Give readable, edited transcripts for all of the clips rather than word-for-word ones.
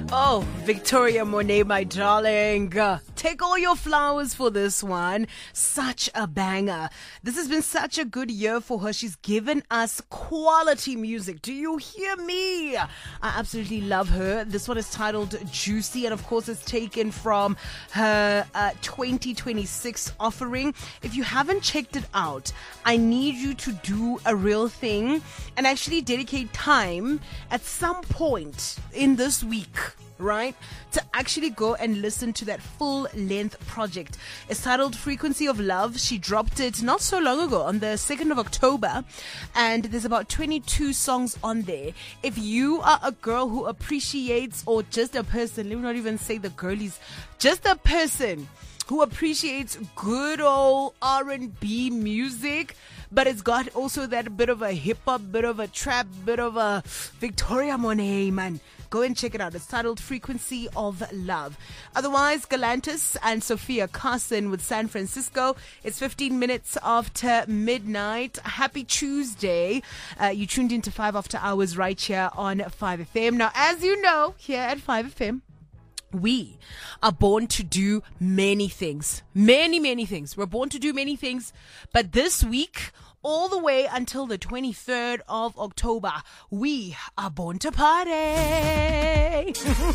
Oh, Victoria Monet, my darling. Take all your flowers for this one. Such a banger. This has been such a good year for her. She's given us quality music. Do you hear me? I absolutely love her. This one is titled Juicy, and of course it's taken from her 2026 offering. If you haven't checked it out, I need you to do a real thing and actually dedicate time at some point in this week, right, to actually go and listen to that full-length project. It's titled Frequency of Love. She dropped it not so long ago, on the 2nd of October, and there's about 22 songs on there. If you are a girl who appreciates, or just a person, let me not even say the girlies, just a person who appreciates good old R&B music, but it's got also that bit of a hip-hop, bit of a trap, bit of a Victoria Monet, man. Go and check it out. It's titled Frequency of Love. Otherwise, Galantis and Sophia Carson with San Francisco. It's 15 minutes after midnight. Happy Tuesday. You tuned into 5 After Hours right here on 5FM. Now, as you know, here at 5FM, we are born to do many things. Many things. We're born to do many things. But this week, all the way until the 23rd of October, we are born to party.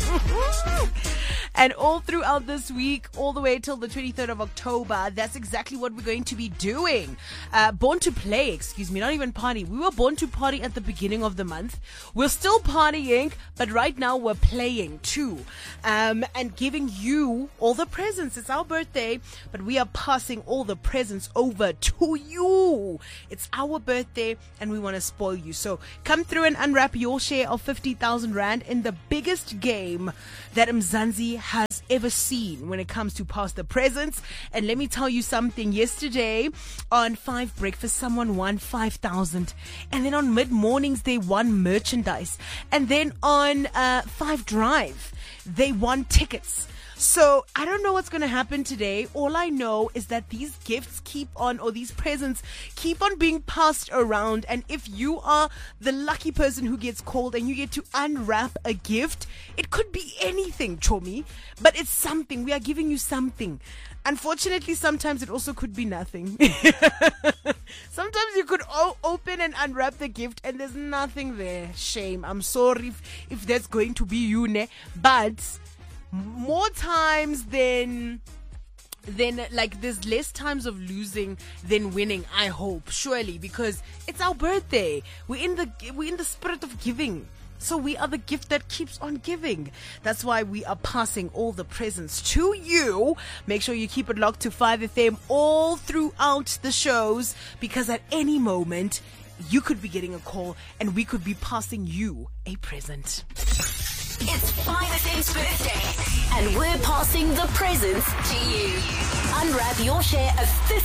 And all throughout this week, all the way till the 23rd of October, that's exactly what we're going to be doing. Born to play, excuse me, not even party. We were born to party at the beginning of the month. We're still partying, but right now we're playing too. And giving you all the presents. It's our birthday, but we are passing all the presents over to you. It's our birthday and we want to spoil you. So come through and unwrap your share of 50,000 Rand in the biggest game that Mzansi has ever seen when it comes to pass the presents. And let me tell you something. Yesterday on 5 Breakfast, someone won 5,000. And then on Mid Mornings, they won merchandise. And then on 5 Drive, they won tickets. So I don't know what's going to happen today. All I know is that these gifts keep on, or these presents keep on being passed around. And if you are the lucky person who gets called and you get to unwrap a gift, it could be anything, Chomi, but it's something. We are giving you something. Unfortunately, sometimes it also could be nothing. Sometimes you could open and unwrap the gift and there's nothing there. Shame. I'm sorry if that's going to be you, ne? But more times than like, there's less times of losing than winning, I hope, surely, because it's our birthday. We're in the spirit of giving. So we are the gift that keeps on giving. That's why we are passing all the presents to you. Make sure you keep it locked to 5FM all throughout the shows, because at any moment you could be getting a call and we could be passing you a present. It's 5FM's birthday, and we're passing the presents to you. Unwrap your share of 50